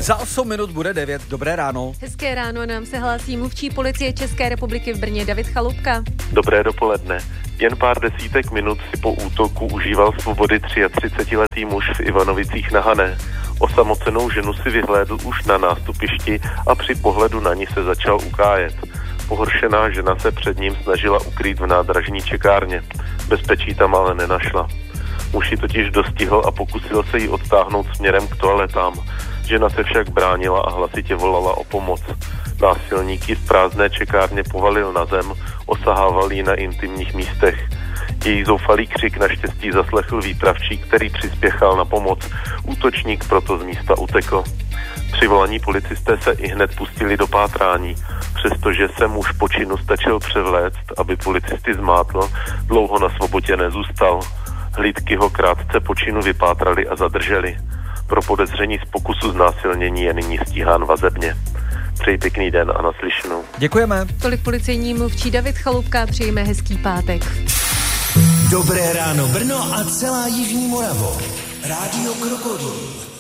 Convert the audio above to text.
Za 8 minut bude 9. Dobré ráno. Hezké ráno, nám se hlásí mluvčí policie České republiky v Brně David Chalupka. Dobré dopoledne. Jen pár desítek minut si po útoku užíval svobody 33letý muž v Ivanovicích na Hané. Osamocenou ženu si vyhlédl už na nástupišti a při pohledu na ní se začal ukájet. Pohoršená žena se před ním snažila ukrýt v nádražní čekárně. Bezpečí tam ale nenašla. Muž ji totiž dostihl a pokusil se jí odtáhnout směrem k toaletám. Žena se však bránila a hlasitě volala o pomoc. Násilník ji v prázdné čekárně povalil na zem, osahával ji na intimních místech. Její zoufalý křik naštěstí zaslechl výpravčí, který přispěchal na pomoc. Útočník proto z místa utekl. Přivolaní policisté se ihned pustili do pátrání. Přestože se muž po činu stačil převléct, aby policisty zmátl, dlouho na svobodě nezůstal. Hlídky ho krátce po činu vypátrali a zadrželi. Pro podezření z pokusu znásilnění je nyní stíhán vazebně. Přeji pěkný den a naslyšenou. Děkujeme. Tolik policejní mluvčí David Chalupka, přejeme hezký pátek. Dobré ráno Brno a celá jižní Moravo. Rádio Krokodýl.